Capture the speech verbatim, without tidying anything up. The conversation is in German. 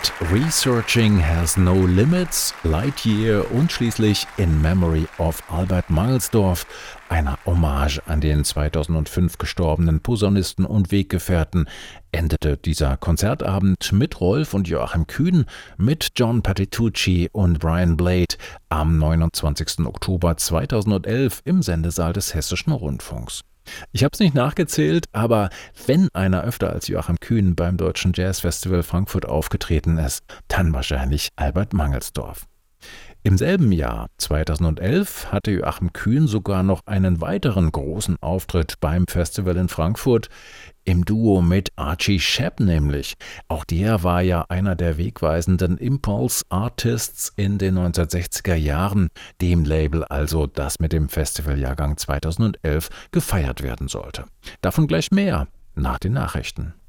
mit Researching Has No Limits, Lightyear und schließlich In Memory of Albert Mangelsdorff, einer Hommage an den zweitausendfünf gestorbenen Posaunisten und Weggefährten, endete dieser Konzertabend mit Rolf und Joachim Kühn, mit John Patitucci und Brian Blade am neunundzwanzigsten Oktober zweitausendelf im Sendesaal des Hessischen Rundfunks. Ich habe es nicht nachgezählt, aber wenn einer öfter als Joachim Kühn beim Deutschen Jazzfestival Frankfurt aufgetreten ist, dann wahrscheinlich Albert Mangelsdorff. Im selben Jahr, zweitausendelf, hatte Joachim Kühn sogar noch einen weiteren großen Auftritt beim Festival in Frankfurt, im Duo mit Archie Shepp nämlich. Auch der war ja einer der wegweisenden Impulse-Artists in den neunzehnhundertsechziger Jahren, dem Label also, das mit dem Festivaljahrgang zweitausendelf gefeiert werden sollte. Davon gleich mehr nach den Nachrichten.